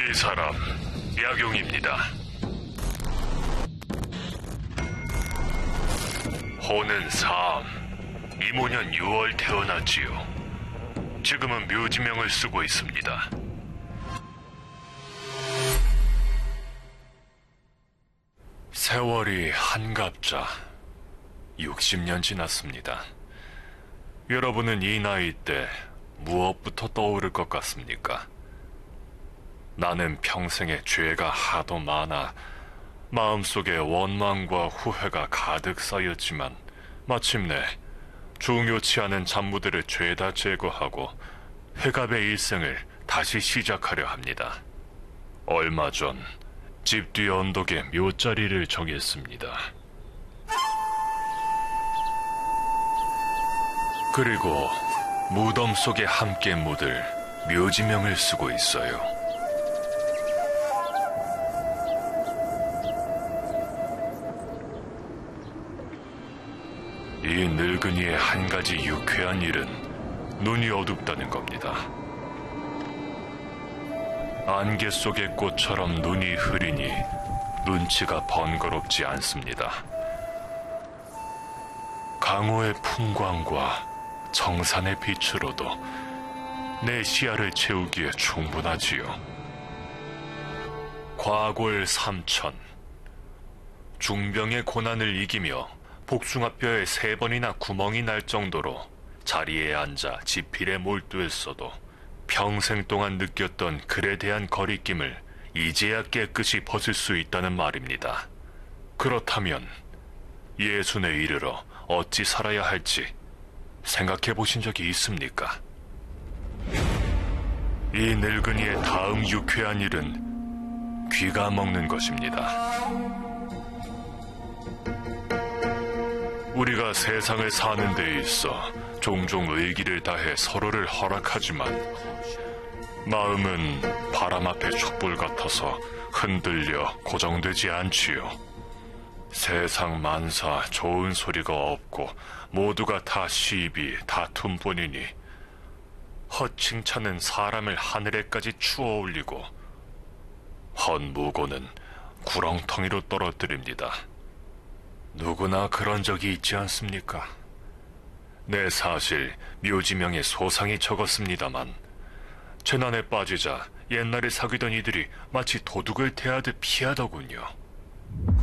이 사람, 약용입니다. 호는 삼, 이모년 6월 태어났지요. 지금은 묘지명을 쓰고 있습니다. 세월이 한갑자 60년 지났습니다. 여러분은 이 나이 때 무엇부터 떠오를 것 같습니까? 나는 평생에 죄가 하도 많아 마음속에 원망과 후회가 가득 쌓였지만 마침내 중요치 않은 잡무들을 죄다 제거하고 회갑의 일생을 다시 시작하려 합니다. 얼마 전 집 뒤 언덕에 묘자리를 정했습니다. 그리고 무덤 속에 함께 묻을 묘지명을 쓰고 있어요. 이 늙은이의 한 가지 유쾌한 일은 눈이 어둡다는 겁니다. 안개 속의 꽃처럼 눈이 흐리니 눈치가 번거롭지 않습니다. 강호의 풍광과 정산의 빛으로도 내 시야를 채우기에 충분하지요. 과골 삼천, 중병의 고난을 이기며 복숭아뼈에 3번이나 구멍이 날 정도로 자리에 앉아 지필에 몰두했어도 평생 동안 느꼈던 글에 대한 거리낌을 이제야 깨끗이 벗을 수 있다는 말입니다. 그렇다면 예순에 이르러 어찌 살아야 할지 생각해 보신 적이 있습니까? 이 늙은이의 다음 유쾌한 일은 귀가 먹는 것입니다. 우리가 세상을 사는 데 있어 종종 의기를 다해 서로를 허락하지만 마음은 바람 앞의 촛불 같아서 흔들려 고정되지 않지요. 세상 만사 좋은 소리가 없고 모두가 다 시비, 다툼뿐이니 헛칭찬은 사람을 하늘에까지 추어올리고 헛무고는 구렁텅이로 떨어뜨립니다. 누구나 그런 적이 있지 않습니까? 네, 사실 묘지명에 소상히 적었습니다만 재난에 빠지자 옛날에 사귀던 이들이 마치 도둑을 대하듯 피하더군요.